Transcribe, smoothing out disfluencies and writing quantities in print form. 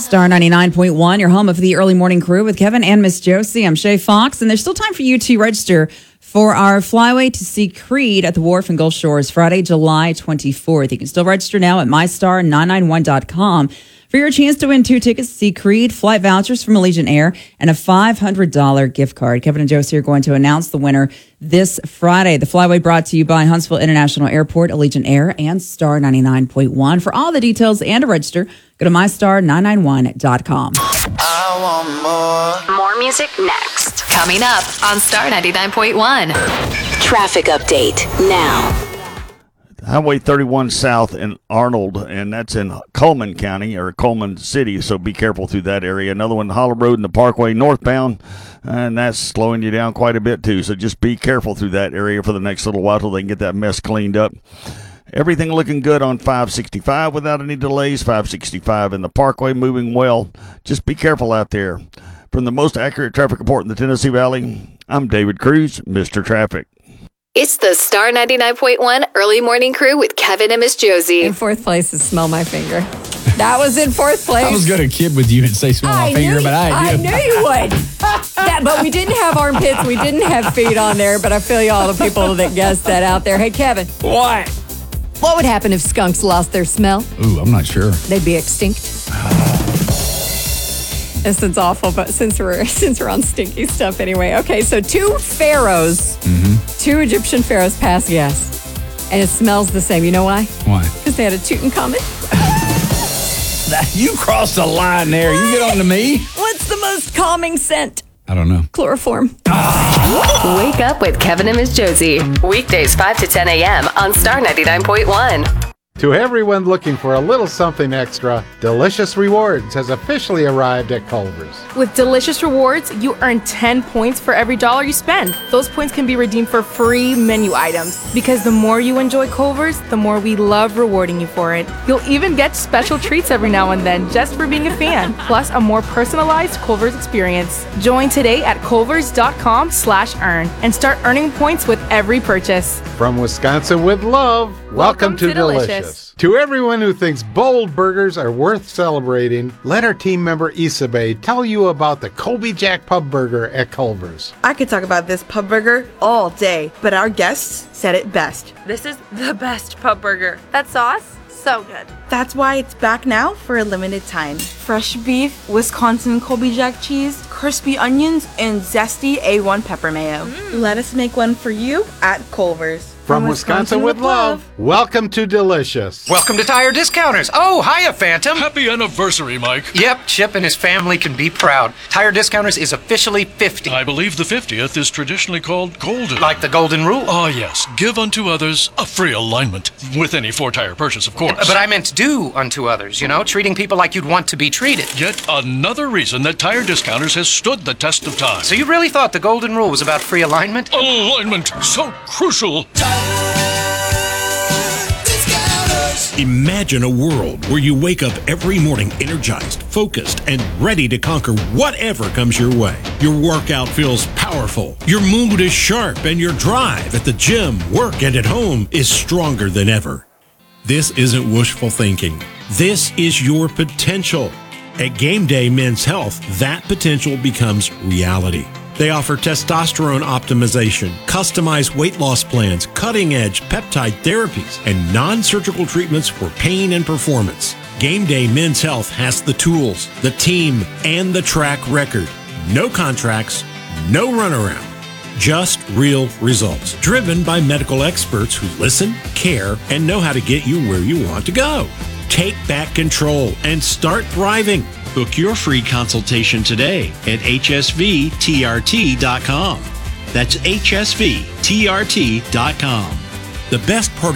Star 99.1, your home of the early morning crew with Kevin and Miss Josie. I'm Shay Fox, and there's still time for you to register for our Flyway to see Creed at the Wharf in Gulf Shores, Friday, July 24th. You can still register now at mystar991.com for your chance to win 2 tickets to see Creed, flight vouchers from Allegiant Air, and a $500 gift card. Kevin and Josie are going to announce the winner this Friday. The Flyway brought to you by Huntsville International Airport, Allegiant Air, and Star 99.1. For all the details and to register, go to mystar991.com. I want more. More music next. Coming up on Star 99.1. Traffic update now. Highway 31 South in Arnold, and that's in Coleman County or Coleman City, so be careful through that area. Another one, Hollow Road and the Parkway northbound, and that's slowing you down quite a bit too, so just be careful through that area for the next little while till they can get that mess cleaned up. Everything looking good on 565 without any delays. 565 in the Parkway moving well. Just be careful out there. From the most accurate traffic report in the Tennessee Valley, I'm David Cruz, Mr. Traffic. It's the Star 99.1 Early Morning Crew with Kevin and Miss Josie. In fourth place is Smell My Finger. That was in fourth place. I was going to kid with you and say Smell My Finger, but I knew you would. But we didn't have armpits. We didn't have feet on there, but I feel you all the people that guessed that out there. Hey, Kevin. What? What would happen if skunks lost their smell? Ooh, I'm not sure. They'd be extinct. This is awful, but since we're on stinky stuff anyway. Okay, so 2 pharaohs, 2 Egyptian pharaohs passed gas, and it smells the same. You know why? Why? Because they had a Tutankhamun. You crossed the line there. You get on to me. What's the most calming scent? I don't know. Chloroform. Wake up with Kevin and Miss Josie. Weekdays 5 to 10 a.m. on Star 99.1. To everyone looking for a little something extra, Delicious Rewards has officially arrived at Culver's. With Delicious Rewards, you earn 10 points for every $1 you spend. Those points can be redeemed for free menu items. Because the more you enjoy Culver's, the more we love rewarding you for it. You'll even get special treats every now and then just for being a fan, plus a more personalized Culver's experience. Join today at culvers.com/earn and start earning points with every purchase. From Wisconsin with love, welcome to Delicious. To everyone who thinks bold burgers are worth celebrating, let our team member Isabe tell you about the Colby Jack Pub Burger at Culver's. I could talk about this pub burger all day, but our guests said it best. This is the best pub burger. That sauce, so good. That's why it's back now for a limited time. Fresh beef, Wisconsin Colby Jack cheese, crispy onions, and zesty A1 pepper mayo. Let us make one for you at Culver's. From Wisconsin with love, welcome to Delicious. Welcome to Tire Discounters. Oh, hiya, Phantom. Happy anniversary, Mike. Yep, Chip and his family can be proud. Tire Discounters is officially 50. I believe the 50th is traditionally called golden. Like the golden rule? Ah, yes. Give unto others a free alignment. With any 4-tire purchase, of course. But I meant do unto others, you know, treating people like you'd want to be treated. Yet another reason that Tire Discounters has stood the test of time. So you really thought the golden rule was about free alignment? Alignment, so crucial. Imagine a world where you wake up every morning energized, focused, and ready to conquer whatever comes your way. Your workout feels powerful, your mood is sharp, and your drive at the gym, work, and at home is stronger than ever. This isn't wishful thinking. This is your potential. At Game Day Men's Health, that potential becomes reality. They offer testosterone optimization, customized weight loss plans, cutting-edge peptide therapies, and non-surgical treatments for pain and performance. Game Day Men's Health has the tools, the team, and the track record. No contracts, no runaround. Just real results, driven by medical experts who listen, care, and know how to get you where you want to go. Take back control and start thriving. Book your free consultation today at hsvtrt.com. That's hsvtrt.com. The best part